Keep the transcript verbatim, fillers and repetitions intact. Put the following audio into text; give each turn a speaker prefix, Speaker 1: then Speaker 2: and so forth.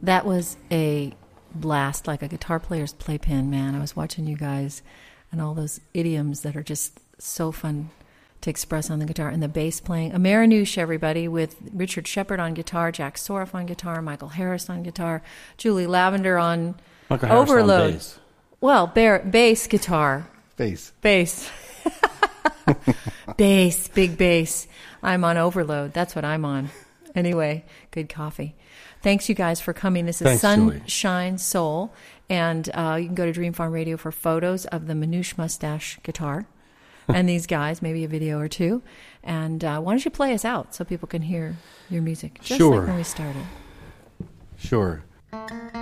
Speaker 1: That was a blast, like a guitar player's playpen, man. I was watching you guys and all those idioms that are just so fun to express on the guitar. And the bass playing. A Maranouche, everybody, with Richard Shepard on guitar, Jack Soroff on guitar, Michael Harris on guitar, Julie Lavender on
Speaker 2: Michael Harris
Speaker 1: overload.
Speaker 2: On bass.
Speaker 1: Well, bear, bass guitar.
Speaker 2: Bass.
Speaker 1: Bass. Bass, big bass. I'm on overload. That's what I'm on. Anyway, good coffee. Thanks, you guys, for coming. This is
Speaker 2: Thanks,
Speaker 1: Sunshine Soul. And uh, you can go to Dream Farm Radio for photos of the Manouche mustache guitar and these guys, maybe a video or two. And uh, why don't you play us out so people can hear your music? Just
Speaker 2: Sure.
Speaker 1: like when we started.
Speaker 2: Sure.